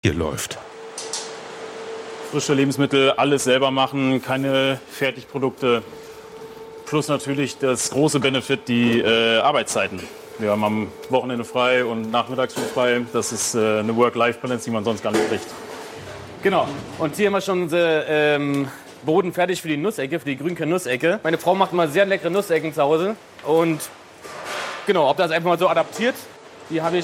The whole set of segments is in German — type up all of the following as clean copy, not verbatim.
hier läuft. Frische Lebensmittel, alles selber machen, keine Fertigprodukte. Plus natürlich das große Benefit, die Arbeitszeiten. Wir haben am Wochenende frei und nachmittags frei. Das ist eine Work-Life-Balance, die man sonst gar nicht kriegt. Genau. Und hier haben wir schon unsere Boden fertig für die Nussecke, für die Grünkern-Nussecke. Meine Frau macht immer sehr leckere Nussecken zu Hause. Und genau, ob das einfach mal so adaptiert. Hier habe ich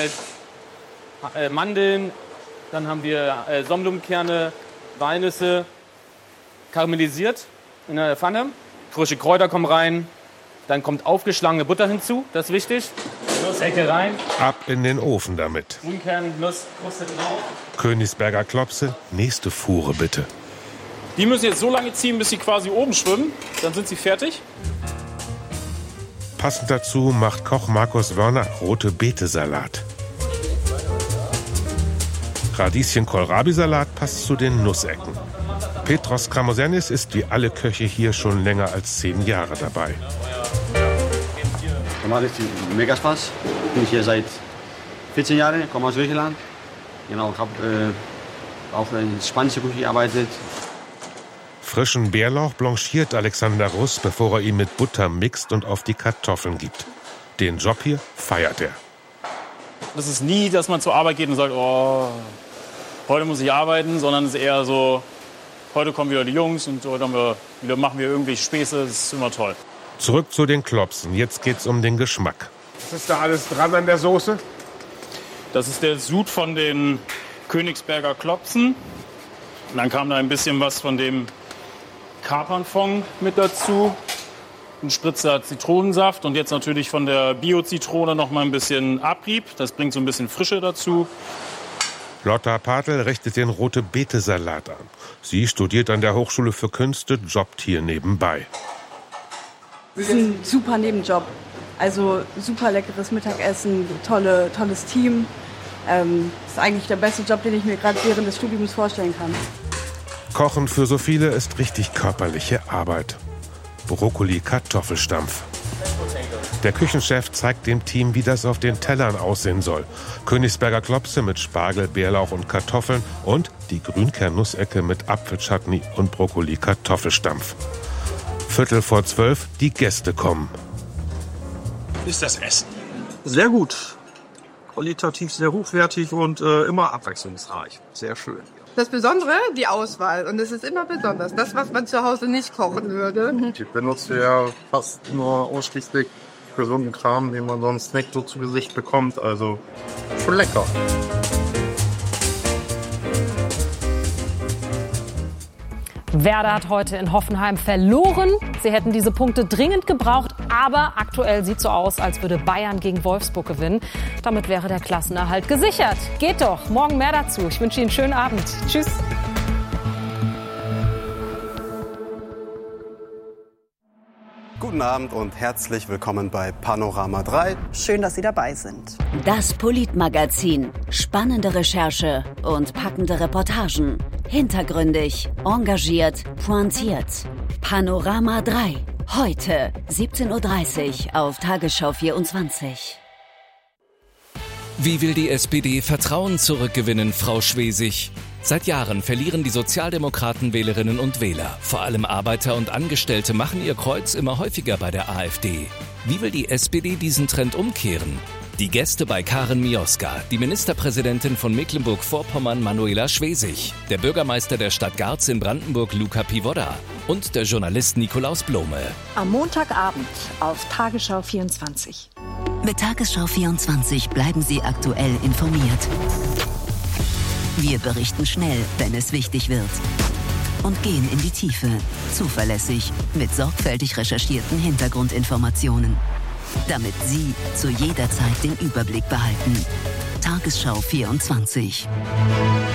Mandeln, dann haben wir Sonnenblumenkerne, Walnüsse, karamellisiert in der Pfanne. Frische Kräuter kommen rein. Dann kommt aufgeschlagene Butter hinzu, das ist wichtig. Nussecke rein. Ab in den Ofen damit. Grünkern, Nuss, Kruste drauf. Königsberger Klopse, nächste Fuhre bitte. Die müssen jetzt so lange ziehen, bis sie quasi oben schwimmen. Dann sind sie fertig. Passend dazu macht Koch Markus Wörner rote Beete-Salat. Radieschen-Kohlrabi-Salat passt zu den Nussecken. Petros Kramosernis ist wie alle Köche hier schon länger als 10 Jahre dabei. Das macht richtig mega Spaß. Ich bin hier seit 14 Jahren, komme aus Griechenland. Genau, ich habe auch in spanischer Küche gearbeitet. Frischen Bärlauch blanchiert Alexander Russ, bevor er ihn mit Butter mixt und auf die Kartoffeln gibt. Den Job hier feiert er. Das ist nie, dass man zur Arbeit geht und sagt, oh, heute muss ich arbeiten, sondern es ist eher so, heute kommen wieder die Jungs und heute machen wir irgendwelche Späße, das ist immer toll. Zurück zu den Klopsen, jetzt geht's um den Geschmack. Was ist da alles dran an der Soße? Das ist der Sud von den Königsberger Klopsen. Und dann kam da ein bisschen was von dem Kapernfond mit dazu. Ein Spritzer Zitronensaft und jetzt natürlich von der Bio-Zitrone noch mal ein bisschen Abrieb. Das bringt so ein bisschen Frische dazu. Lotta Patel richtet den Rote-Beete-Salat an. Sie studiert an der Hochschule für Künste, jobbt hier nebenbei. Das ist ein super Nebenjob. Also super leckeres Mittagessen, tolles Team. Ist eigentlich der beste Job, den ich mir gerade während des Studiums vorstellen kann. Kochen für so viele ist richtig körperliche Arbeit. Brokkoli-Kartoffelstampf. Der Küchenchef zeigt dem Team, wie das auf den Tellern aussehen soll. Königsberger Klopse mit Spargel, Bärlauch und Kartoffeln und die Grünkern-Nussecke mit Apfelchutney und Brokkoli-Kartoffelstampf. 11:45, die Gäste kommen. Ist das Essen? Sehr gut. Qualitativ sehr hochwertig und immer abwechslungsreich. Sehr schön. Das Besondere, die Auswahl. Und es ist immer besonders. Das, was man zu Hause nicht kochen würde. Ich benutze ja fast nur ausschließlich gesunden Kram, den man sonst nicht so zu Gesicht bekommt. Also schon lecker. Werder hat heute in Hoffenheim verloren. Sie hätten diese Punkte dringend gebraucht, aber aktuell sieht so aus, als würde Bayern gegen Wolfsburg gewinnen. Damit wäre der Klassenerhalt gesichert. Geht doch. Morgen mehr dazu. Ich wünsche Ihnen einen schönen Abend. Tschüss. Guten Abend und herzlich willkommen bei Panorama 3. Schön, dass Sie dabei sind. Das Politmagazin. Spannende Recherche und packende Reportagen. Hintergründig, engagiert, pointiert. Panorama 3. Heute 17:30 Uhr auf Tagesschau 24. Wie will die SPD Vertrauen zurückgewinnen, Frau Schwesig? Seit Jahren verlieren die Sozialdemokraten Wählerinnen und Wähler. Vor allem Arbeiter und Angestellte machen ihr Kreuz immer häufiger bei der AfD. Wie will die SPD diesen Trend umkehren? Die Gäste bei Karin Mioska, die Ministerpräsidentin von Mecklenburg-Vorpommern Manuela Schwesig, der Bürgermeister der Stadt Garz in Brandenburg Luca Pivoda und der Journalist Nikolaus Blome. Am Montagabend auf Tagesschau 24. Mit Tagesschau 24 bleiben Sie aktuell informiert. Wir berichten schnell, wenn es wichtig wird. Und gehen in die Tiefe. Zuverlässig, mit sorgfältig recherchierten Hintergrundinformationen. Damit Sie zu jeder Zeit den Überblick behalten. Tagesschau 24.